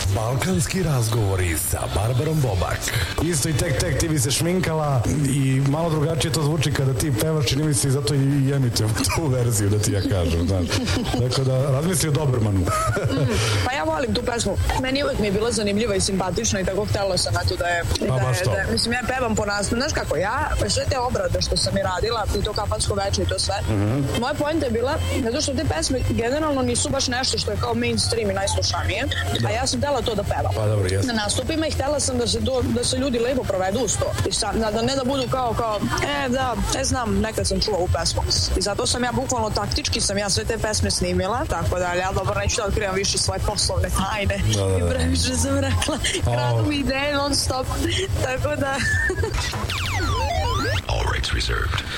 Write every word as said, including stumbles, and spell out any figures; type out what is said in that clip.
Balkanski razgovori sa Barbarom Bobak. Isto i tek tek ti bi se šminkala i malo drugačije to zvuči kada ti pevaš, čini mi se i zato i emitujem tu verziju da ti ja kažem, znaš. Tako da razmisli o Dobermanu. mm, pa ja volim tu pesmu. Meni uvek mi je bila zanimljiva i simpatična i tako htjela sam eto da je, pa, da je, da je mislim ja pevam po nastavu. Znaš kako, ja sve te obrade što sam i radila i to kafansko veče i to sve, mm-hmm. moja poenta je bila zato što te pesme generalno nisu baš nešto što je kao mainstream i najslušanije, da. A ja sam htjela to da pevam. Pa dobro, jesam. Na nastupima i htjela sam da se, do, da se ljudi lepo provedu uz to. I sam, da ne da budu kao, kao, e da, ne znam, nekad sam čula ovu pesmu. I zato sam ja bukvalno taktički sam ja sve te pesme snimila, tako da ja dobro neću da otkrivam više svoje poslovne tajne. Da, da, da. I previše sam rekla, kradu mi ideje non stop. Tako da... All rights reserved.